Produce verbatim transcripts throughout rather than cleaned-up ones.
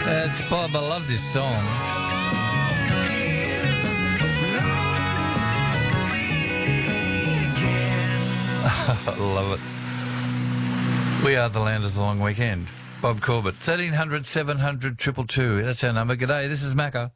That's Bob. I love this song. I love it. We are the land of the long weekend. Bob Corbett, thirteen hundred, seven hundred, two two two. That's our number. G'day, this is Macca.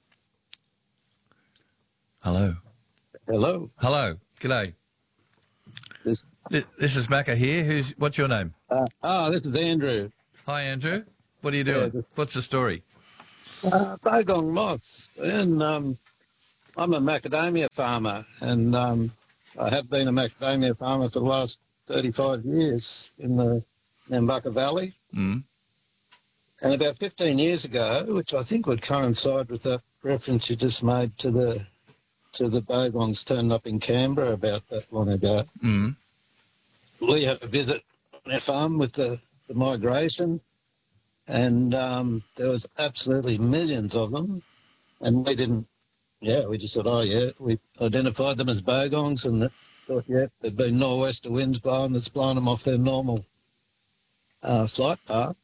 Hello. Hello. Hello. G'day. This, this, this is Macca here. Who's? What's your name? uh, oh, this is Andrew. Hi, Andrew. What are you doing? Yeah, this, What's the story? uh, Bogong moths. And um, I'm a macadamia farmer, and um, I have been a macadamia farmer for the last thirty-five years in the Nambucca Valley. Mm. And about fifteen years ago, which I think would coincide with that reference you just made to the to the bogongs turned up in Canberra about that long ago, Mm. we had a visit on our farm with the, the migration, and um, there was absolutely millions of them, and we didn't, yeah, we just said, oh, yeah, we identified them as bogongs, and thought, yeah, there'd been nor'wester winds blowing that's blown them off their normal uh, flight path.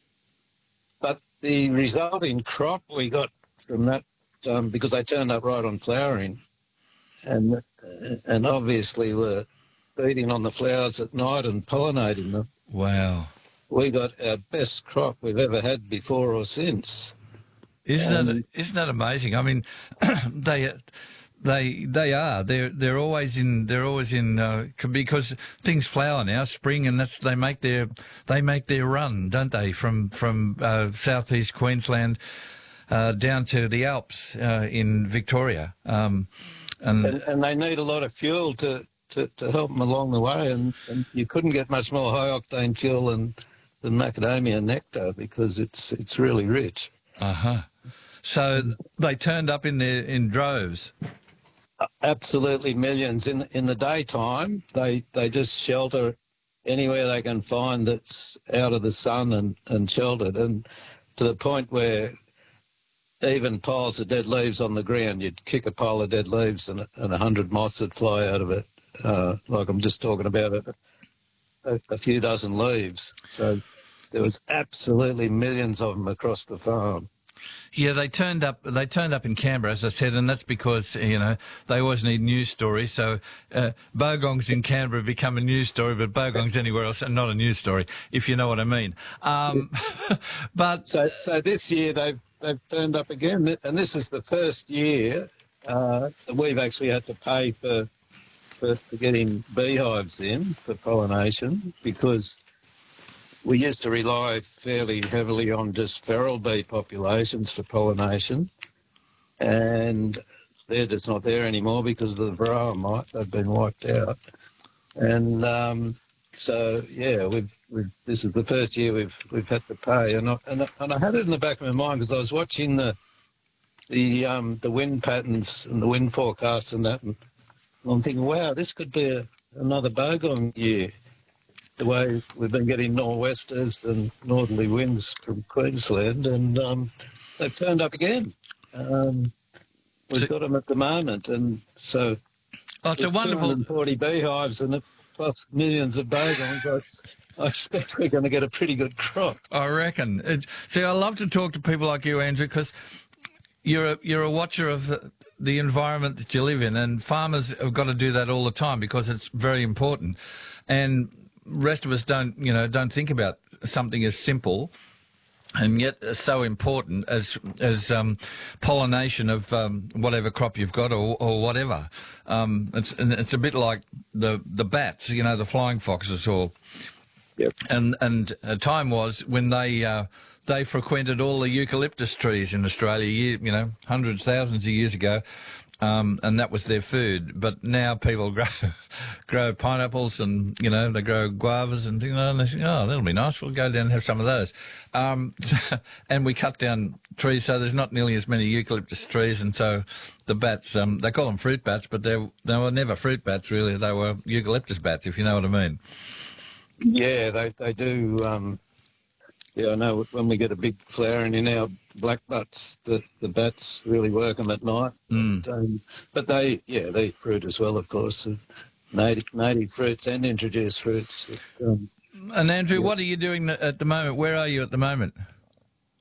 But the resulting crop we got from that, um, because they turned up right on flowering, and and obviously were feeding on the flowers at night and pollinating them. Wow. We got our best crop we've ever had before or since. Isn't Um, that isn't that amazing? I mean, they they they are they're they're always in they're always in uh, because things flower now, spring, and that's they make their they make their run, don't they? From from uh, southeast Queensland uh, down to the Alps uh, in Victoria, um, and, and and they need a lot of fuel to. To, to help them along the way, and, and you couldn't get much more high octane fuel than, than macadamia nectar because it's it's really rich. uh huh. So they turned up in their in droves. Uh, absolutely millions in in the daytime. They they just shelter anywhere they can find that's out of the sun and, and sheltered, and to the point where even piles of dead leaves on the ground, you'd kick a pile of dead leaves and and a hundred moths would fly out of it. Uh, like I'm just talking about a, a, a few dozen leaves. So there was absolutely millions of them across the farm. Yeah, they turned up. They turned up in Canberra, as I said, and that's because you know they always need news stories. So uh, bogongs in Canberra become a news story, but bogongs anywhere else are not a news story, if you know what I mean. Um, but so, so this year they've they've turned up again, and this is the first year uh, that we've actually had to pay for. For, for getting beehives in for pollination, because we used to rely fairly heavily on just feral bee populations for pollination, and they're just not there anymore because of the varroa mite. They've been wiped out, and um, so yeah, we've, we've this is the first year we've we've had to pay, and I, and I, and I had it in the back of my mind because I was watching the the um, the wind patterns and the wind forecasts and that. And I'm thinking, wow, this could be a, another bogong year, the way we've been getting nor'westers and northerly winds from Queensland, and um, they've turned up again. Um, we've so, got them at the moment, and so oh, it's a wonderful two hundred forty beehives and plus millions of bogongs. I, I expect we're going to get a pretty good crop. I reckon. It's, see, I love to talk to people like you, Andrew, because you're a, you're a watcher of the, the environment that you live in, and farmers have got to do that all the time because it's very important. And rest of us don't, you know, don't think about something as simple and yet so important as as um, pollination of um, whatever crop you've got or, or whatever. Um, it's it's a bit like the the bats, you know, the flying foxes, or Yep. and and a time was when they. Uh, They frequented all the eucalyptus trees in Australia, you know, hundreds, thousands of years ago, um, and that was their food. But now people grow grow pineapples and, you know, they grow guavas and things, and they think, oh, that'll be nice. We'll go down and have some of those. Um, and we cut down trees, so there's not nearly as many eucalyptus trees, and so the bats, um, they call them fruit bats, but they they were never fruit bats, really. They were eucalyptus bats, if you know what I mean. Yeah, they, they do... Um... Yeah, I know when we get a big flowering in our black butts, the, the bats really work them at night. Mm. But, um, but they, yeah, they eat fruit as well, of course, uh, native native fruits and introduced fruits. Um, and Andrew, yeah. what are you doing at the moment? Where are you at the moment?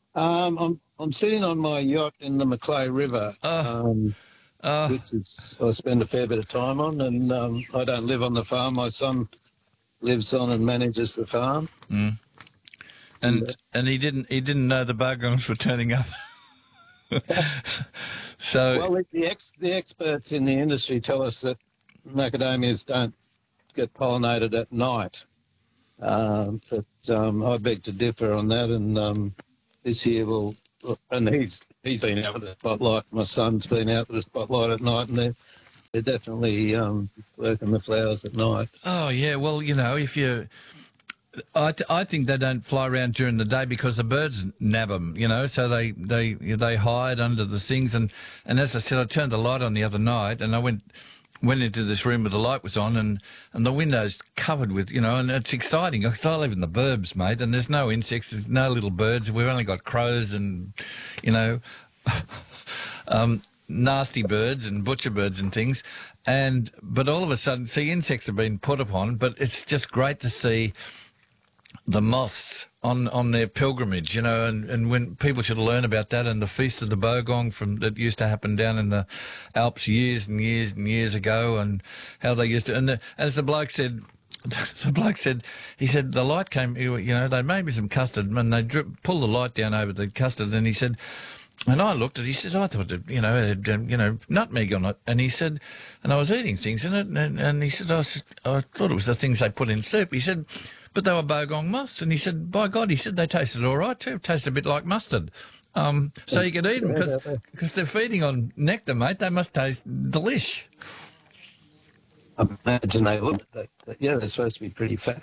Um, I'm I'm sitting on my yacht in the Macleay River, Oh, um, oh, which is I spend a fair bit of time on, and um, I don't live on the farm. My son lives on and manages the farm. mm. And, and and he didn't he didn't know the bogongs were turning up. uh, So, well, the, the ex the experts in the industry tell us that macadamias don't get pollinated at night. Um, but um, I beg to differ on that, and um, this year will. And he's he's been out with the spotlight. My son's been out with the spotlight at night, and they're they're definitely um, working the flowers at night. oh yeah, well, you know, if you, I, th- I think they don't fly around during the day because the birds nab them, you know, so they they they hide under the things, and and as I said, I turned the light on the other night, and I went went into this room where the light was on, and and the windows covered with, you know, and it's exciting because I live in the burbs, mate, and there's no insects, there's no little birds. We've only got crows and, you know, um, nasty birds and butcher birds and things. And but all of a sudden, see, insects have been put upon, but it's just great to see the moths on, on their pilgrimage, you know, and, and when people should learn about that, and the Feast of the Bogong from that used to happen down in the Alps years and years and years ago, and how they used to, and the, as the bloke said, the bloke said, he said, the light came, you know, they made me some custard, and they drip, pulled the light down over the custard, and he said, and I looked at it, he says, I thought, it, you know, it had, um, you know, nutmeg on it. And he said, and I was eating things in it, and, and he said, I, was, I thought it was the things they put in soup. He said, but they were bogong moths. And he said, by God, he said, they tasted all right too. It tasted a bit like mustard. Um, so you could eat them because they're feeding on nectar, mate. They must taste delish. I imagine they would. They, they, yeah, they're supposed to be pretty fatty.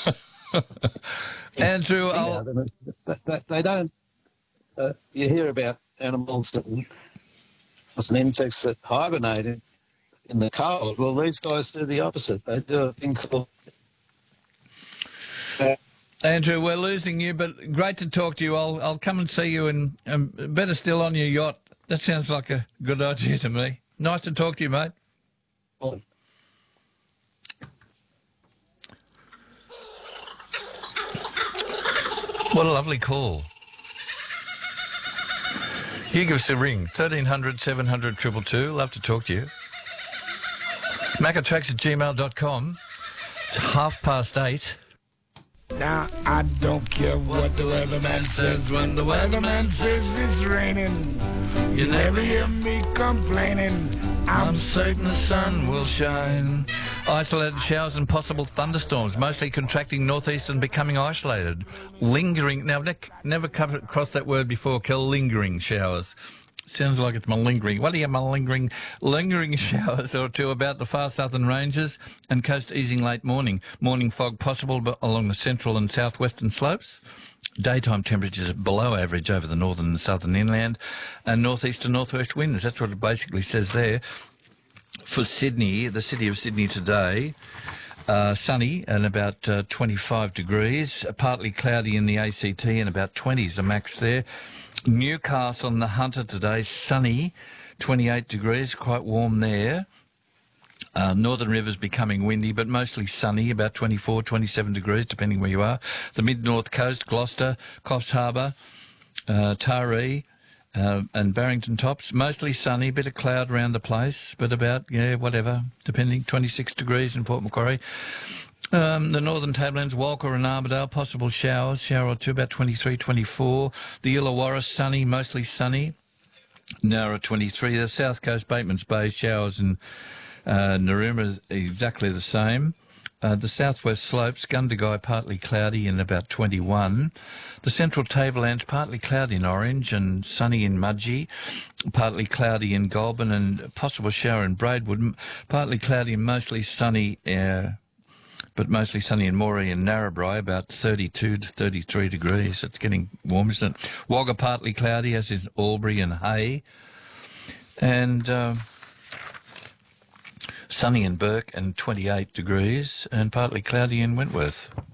Andrew, Yeah, I'll, they, they, they don't. Uh, you hear about animals and and insects that hibernate in, in the cold. Well, these guys do the opposite. They do a thing called. Uh, Andrew, we're losing you, but great to talk to you. I'll I'll come and see you, and, and better still on your yacht. That sounds like a good idea to me. Nice to talk to you, mate. What What a lovely call. You give us a ring, thirteen hundred, seven hundred, two two two. Love to talk to you. macatracks at gmail dot com. It's half past eight. Now I don't care what the weatherman says. When the weatherman says it's raining, you never hear me complaining. I'm, I'm certain the sun will shine. Isolated showers and possible thunderstorms, mostly contracting northeast and becoming isolated. Lingering. Now, I've ne- never come across that word before, Kel. Lingering showers. Sounds like it's malingering. What are you malingering? Lingering showers or two about the far southern ranges and coast easing late morning. Morning fog possible but along the central and southwestern slopes. Daytime temperatures below average over the northern and southern inland, and northeast to northwest winds. That's what it basically says there. For Sydney, the city of Sydney today, uh, sunny and about uh, twenty-five degrees, partly cloudy in the A C T and about twenty is the max there. Newcastle and the Hunter today, sunny, twenty-eight degrees, quite warm there. Uh, Northern Rivers becoming windy, but mostly sunny, about twenty-four, twenty-seven degrees, depending where you are. The mid-north coast, Gloucester, Coffs Harbour, uh, Taree, uh, and Barrington Tops, mostly sunny, bit of cloud around the place, but about, yeah, whatever, depending, twenty-six degrees in Port Macquarie. Um, the Northern Tablelands, Walker and Armidale, possible showers, shower or two, about twenty-three, twenty-four. The Illawarra, sunny, mostly sunny, Nowra twenty-three. The South Coast, Bateman's Bay, showers and Uh, Narooma is exactly the same. Uh, the southwest slopes, Gundagai partly cloudy and about twenty-one. The central tablelands partly cloudy in Orange and sunny in Mudgee, partly cloudy in Goulburn and possible shower in Braidwood, m- partly cloudy and mostly sunny, uh, but mostly sunny in Moree and Narrabri, about thirty-two to thirty-three degrees. It's getting warm, isn't it? Wagga partly cloudy, as is Albury and Hay. And... Uh, sunny in Burke and twenty-eight degrees, and partly cloudy in Wentworth.